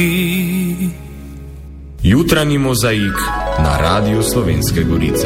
Jutranji mozaik na Radiu Slovenske Gorice.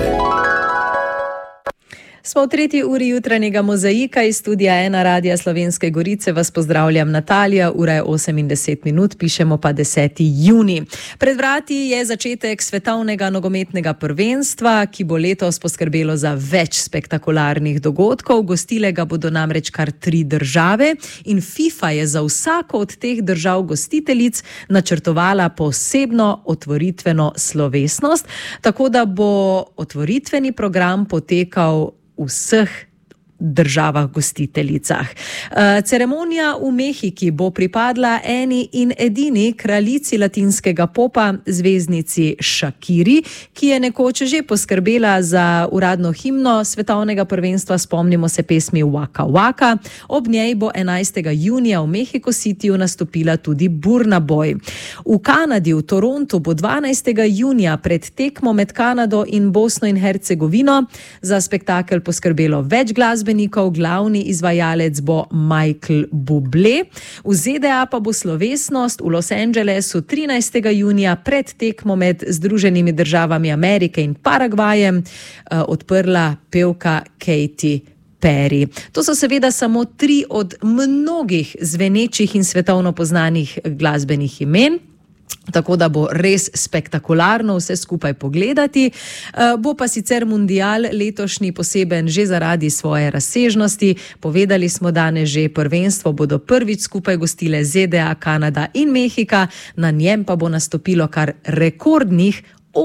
Smo v 3. uri jutranjega mozaika iz studia 1 Radia Slovenske Gorice. Vas pozdravljam, Natalija, ura je 8:10, pišemo pa 10. juni. Pred vrati je začetek svetovnega nogometnega prvenstva, ki bo letos poskrbelo za več spektakularnih dogodkov. Gostile ga bodo namreč kar 3 države in FIFA je za vsako od teh držav gostiteljic načrtovala posebno otvoritveno slovesnost, tako da bo otvoritveni program potekal v vseh državah gostiteljicah. Ceremonija v Mehiki bo pripadla eni in edini kraljici latinskega popa, zvezdnici Shakiri, ki je nekoč že poskrbela za uradno himno svetovnega prvenstva. Spomnimo se pesmi Waka Waka. Ob njej bo 11. junija v Mexico Cityju nastopila tudi Burna Boy. V Kanadi, v Torontu, bo 12. junija pred tekmo med Kanado in Bosno in Hercegovino za spektakel poskrbelo več glasbenikov. Glavni izvajalec bo Michael Bublé. V ZDA pa bo slovesnost v Los Angelesu 13. junija pred tekmo med Združenimi državami Amerike in Paragvajem odprla pevka Katy Perry. To so seveda samo 3 od mnogih zvenečih in svetovno poznanih glasbenih imen. Tako da bo res spektakularno vse skupaj pogledati. Bo pa sicer mundial letošnji poseben že zaradi svoje razsežnosti. Povedali smo danes že, prvenstvo bodo prvič skupaj gostile ZDA, Kanada in Mehika, na njem pa bo nastopilo kar rekordnih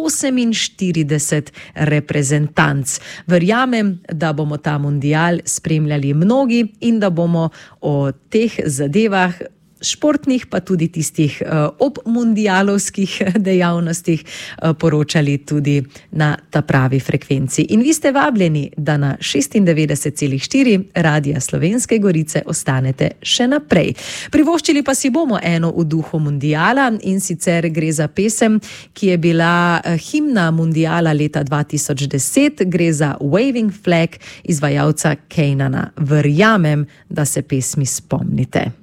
48 reprezentanc. Verjamem, da bomo ta mundial spremljali mnogi in da bomo o teh zadevah športnih, pa tudi tistih obmundialovskih dejavnostih poročali tudi na ta pravi frekvenci. In vi ste vabljeni, da na 96,4 Radia Slovenske Gorice ostanete še naprej. Privoščili pa si bomo eno v duhu mundiala, in sicer gre za pesem, ki je bila himna mundiala leta 2010. Gre za Waving Flag izvajalca Kanana. Verjamem, da se pesmi spomnite.